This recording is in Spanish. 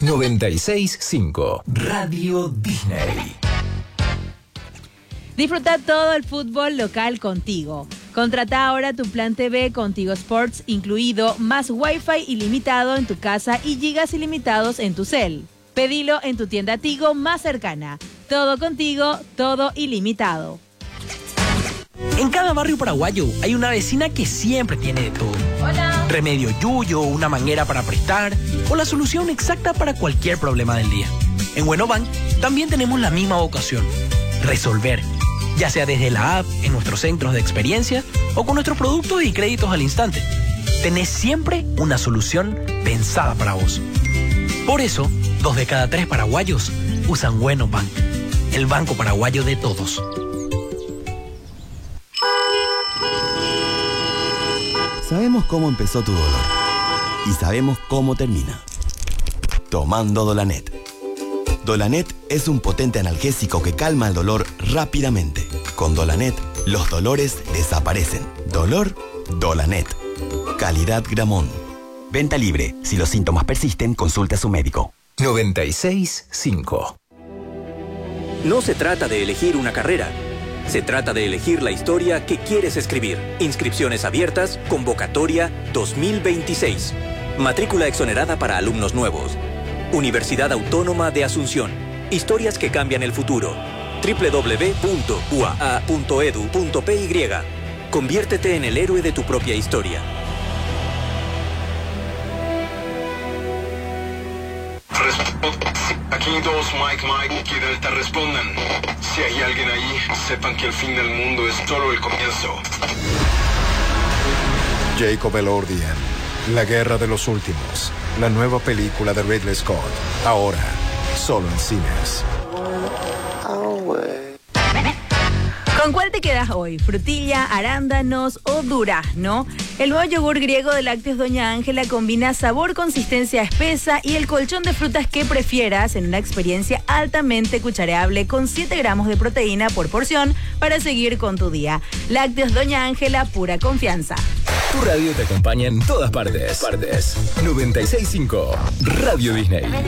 96.5 Radio Disney. Disfruta todo el fútbol local contigo. Contrata ahora tu plan TV con Tigo Sports incluido, más Wi-Fi ilimitado en tu casa y gigas ilimitados en tu cel. Pedilo en tu tienda Tigo más cercana. Todo contigo, todo ilimitado. En cada barrio paraguayo hay una vecina que siempre tiene de todo. Hola. Remedio yuyo, una manguera para prestar o la solución exacta para cualquier problema del día. En Buenobank también tenemos la misma vocación: resolver. Ya sea desde la app, en nuestros centros de experiencia o con nuestros productos y créditos al instante. Tenés siempre una solución pensada para vos. Por eso, 2 de cada 3 paraguayos usan Buenobank, el banco paraguayo de todos. Sabemos cómo empezó tu dolor y sabemos cómo termina. Tomando Dolanet. Dolanet es un potente analgésico que calma el dolor rápidamente. Con Dolanet, los dolores desaparecen. Dolor, Dolanet. Calidad Gramón. Venta libre. Si los síntomas persisten, consulte a su médico. 96.5. No se trata de elegir una carrera. Se trata de elegir la historia que quieres escribir. Inscripciones abiertas, convocatoria 2026. Matrícula exonerada para alumnos nuevos. Universidad Autónoma de Asunción. Historias que cambian el futuro. www.uaa.edu.py. Conviértete en el héroe de tu propia historia. Aquí 2, Mike y Delta respondan. Si hay alguien ahí, sepan que el fin del mundo es solo el comienzo. Jacob Elordian, La Guerra de los Últimos, la nueva película de Ridley Scott, ahora solo en cines. ¿Con cuál te quedas hoy? ¿Frutilla, arándanos o durazno? El nuevo yogur griego de Lácteos Doña Ángela combina sabor, consistencia espesa y el colchón de frutas que prefieras en una experiencia altamente cuchareable con 7 gramos de proteína por porción para seguir con tu día. Lácteos Doña Ángela, pura confianza. Tu radio te acompaña en todas partes. 96.5 Radio Disney.